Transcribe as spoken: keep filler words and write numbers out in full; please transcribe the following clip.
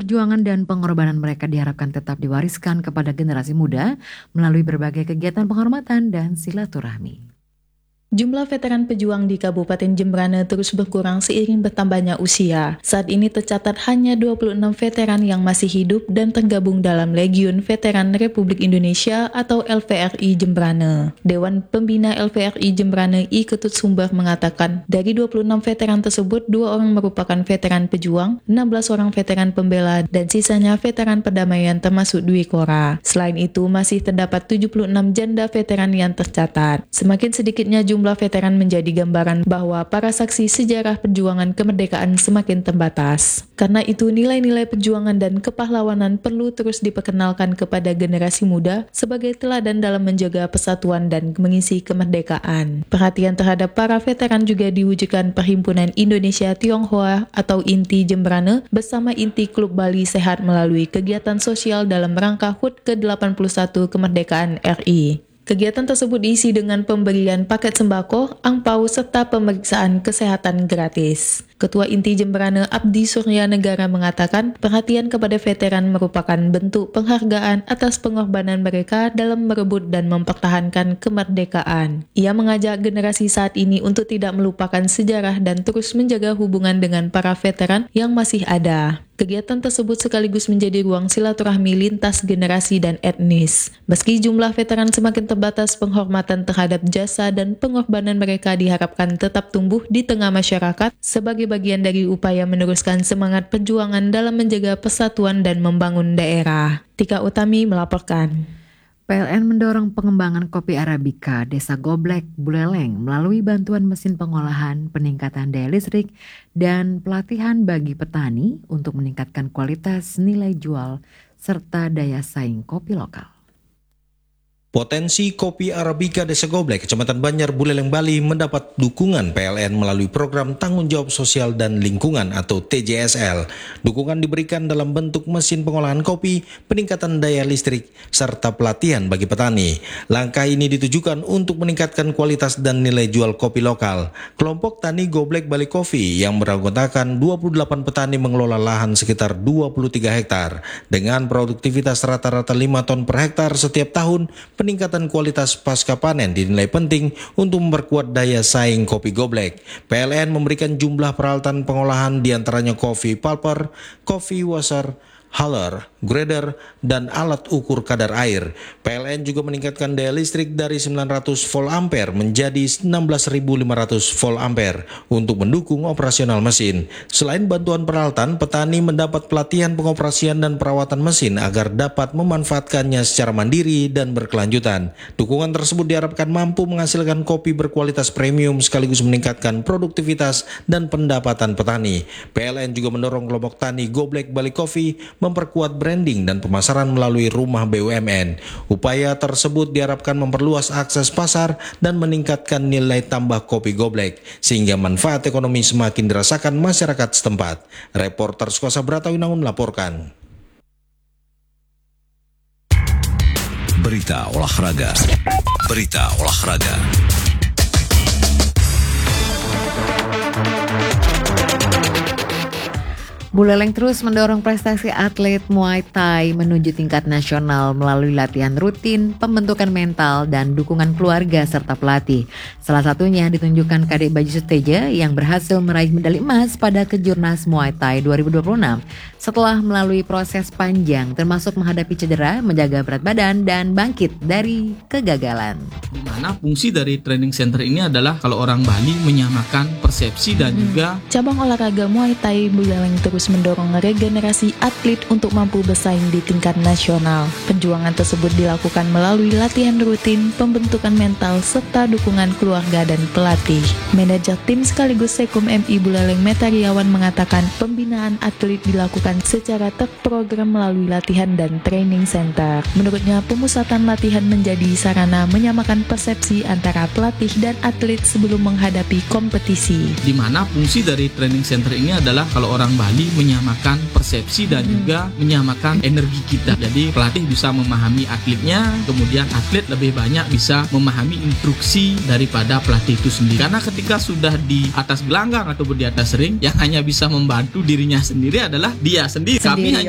perjuangan dan pengorbanan mereka diharapkan tetap diwariskan kepada generasi muda melalui berbagai kegiatan penghormatan dan silaturahmi. Jumlah veteran pejuang di Kabupaten Jembrana terus berkurang seiring bertambahnya usia. Saat ini tercatat hanya dua puluh enam veteran yang masih hidup dan tergabung dalam Legiun Veteran Republik Indonesia atau L V R I Jembrana. Dewan Pembina L V R I Jembrana I Ketut Sumber mengatakan, dari dua puluh enam veteran tersebut, dua orang merupakan veteran pejuang, enam belas orang veteran pembela, dan sisanya veteran perdamaian termasuk Dwi Kora. Selain itu, masih terdapat tujuh puluh enam janda veteran yang tercatat. Semakin sedikitnya jumlah Jumlah veteran menjadi gambaran bahwa para saksi sejarah perjuangan kemerdekaan semakin terbatas. Karena itu, nilai-nilai perjuangan dan kepahlawanan perlu terus diperkenalkan kepada generasi muda sebagai teladan dalam menjaga persatuan dan mengisi kemerdekaan. Perhatian terhadap para veteran juga diwujudkan Perhimpunan Indonesia Tionghoa atau INTI Jembrana bersama INTI Klub Bali Sehat melalui kegiatan sosial dalam rangka H U T ke delapan puluh satu kemerdekaan R I. Kegiatan tersebut diisi dengan pemberian paket sembako, angpau, serta pemeriksaan kesehatan gratis. Ketua INTI Jembrana Abdi Surya Negara mengatakan perhatian kepada veteran merupakan bentuk penghargaan atas pengorbanan mereka dalam merebut dan mempertahankan kemerdekaan. Ia mengajak generasi saat ini untuk tidak melupakan sejarah dan terus menjaga hubungan dengan para veteran yang masih ada. Kegiatan tersebut sekaligus menjadi ruang silaturahmi lintas generasi dan etnis. Meski jumlah veteran semakin terbatas, penghormatan terhadap jasa dan pengorbanan mereka diharapkan tetap tumbuh di tengah masyarakat sebagai bagian dari upaya meneruskan semangat perjuangan dalam menjaga persatuan dan membangun daerah. Tika Utami melaporkan. P L N mendorong pengembangan kopi Arabica Desa Goblek, Buleleng melalui bantuan mesin pengolahan, peningkatan daya listrik, dan pelatihan bagi petani untuk meningkatkan kualitas nilai jual serta daya saing kopi lokal. Potensi kopi Arabica Desa Goblek, Kecamatan Banjar, Buleleng, Bali mendapat dukungan P L N melalui program Tanggung Jawab Sosial dan Lingkungan atau T J S L. Dukungan diberikan dalam bentuk mesin pengolahan kopi, peningkatan daya listrik, serta pelatihan bagi petani. Langkah ini ditujukan untuk meningkatkan kualitas dan nilai jual kopi lokal. Kelompok Tani Goblek Bali Coffee yang beranggotakan dua puluh delapan petani mengelola lahan sekitar dua puluh tiga hektar. Dengan produktivitas rata-rata lima ton per hektar setiap tahun, peningkatan kualitas pasca panen dinilai penting untuk memperkuat daya saing kopi Goblek. P L N memberikan jumlah peralatan pengolahan diantaranya coffee pulper, coffee washer, huller, grader, dan alat ukur kadar air. P L N juga meningkatkan daya listrik dari sembilan ratus volt ampere menjadi enam belas ribu lima ratus volt ampere untuk mendukung operasional mesin. Selain bantuan peralatan, petani mendapat pelatihan pengoperasian dan perawatan mesin agar dapat memanfaatkannya secara mandiri dan berkelanjutan. Dukungan tersebut diharapkan mampu menghasilkan kopi berkualitas premium sekaligus meningkatkan produktivitas dan pendapatan petani. P L N juga mendorong kelompok tani Goblek Bali Coffee memperkuat branding dan pemasaran melalui rumah B U M N. Upaya tersebut diharapkan memperluas akses pasar dan meningkatkan nilai tambah kopi Goblek, sehingga manfaat ekonomi semakin dirasakan masyarakat setempat. Reporter Skosa Bratawinangun melaporkan. Berita olahraga. Berita olahraga. Buleleng terus mendorong prestasi atlet Muay Thai menuju tingkat nasional melalui latihan rutin, pembentukan mental, dan dukungan keluarga serta pelatih. Salah satunya ditunjukkan Kadek Baju Suteja yang berhasil meraih medali emas pada Kejurnas Muay Thai dua ribu dua puluh enam setelah melalui proses panjang termasuk menghadapi cedera, menjaga berat badan, dan bangkit dari kegagalan. Di mana fungsi dari training center ini adalah kalau orang Bali menyamakan persepsi dan hmm. juga cabang olahraga Muay Thai Buleleng terus mendorong regenerasi atlet untuk mampu bersaing di tingkat nasional. Perjuangan tersebut dilakukan melalui latihan rutin, pembentukan mental, serta dukungan keluarga dan pelatih. Manajer tim sekaligus Sekum M I Buleleng Metariawan mengatakan pembinaan atlet dilakukan secara terprogram melalui latihan dan training center. Menurutnya, pemusatan latihan menjadi sarana menyamakan persepsi antara pelatih dan atlet sebelum menghadapi kompetisi. Di mana fungsi dari training center ini adalah kalau orang Bali menyamakan persepsi dan hmm. juga menyamakan energi kita. Jadi pelatih bisa memahami atletnya, kemudian atlet lebih banyak bisa memahami instruksi daripada pelatih itu sendiri. Karena ketika sudah di atas gelanggang ataupun di atas ring, yang hanya bisa membantu dirinya sendiri adalah dia sendiri. sendiri. Kami hanya